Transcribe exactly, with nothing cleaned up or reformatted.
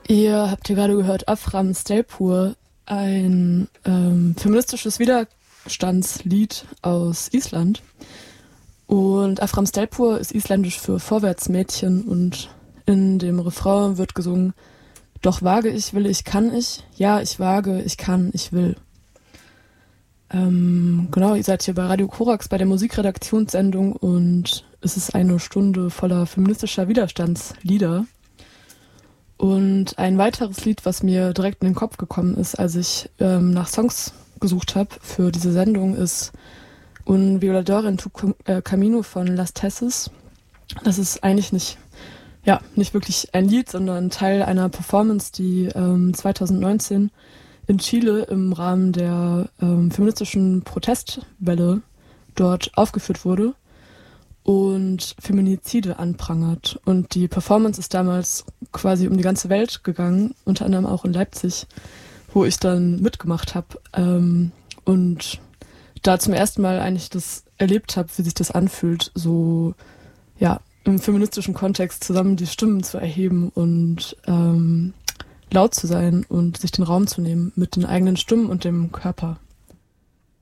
Ihr habt hier gerade gehört Afram Stelpur, ein ähm, feministisches Widerstandslied aus Island. Und Afram Stelpur ist isländisch für Vorwärtsmädchen und in dem Refrain wird gesungen: Doch wage ich, will ich, kann ich, ja, ich wage, ich kann, ich will. Ähm, genau, ihr seid hier bei Radio Korax bei der Musikredaktionssendung und es ist eine Stunde voller feministischer Widerstandslieder. Und ein weiteres Lied, was mir direkt in den Kopf gekommen ist, als ich ähm, nach Songs gesucht habe für diese Sendung, ist Un Violador en tu Camino von Las Tesses. Das ist eigentlich nicht, ja, nicht wirklich ein Lied, sondern Teil einer Performance, die ähm, zwanzig neunzehn in Chile im Rahmen der ähm, feministischen Protestwelle dort aufgeführt wurde und Feminizide anprangert. Und die Performance ist damals quasi um die ganze Welt gegangen, unter anderem auch in Leipzig, wo ich dann mitgemacht habe ähm, und da zum ersten Mal eigentlich das erlebt habe, wie sich das anfühlt, so ja im feministischen Kontext zusammen die Stimmen zu erheben und ähm, laut zu sein und sich den Raum zu nehmen mit den eigenen Stimmen und dem Körper.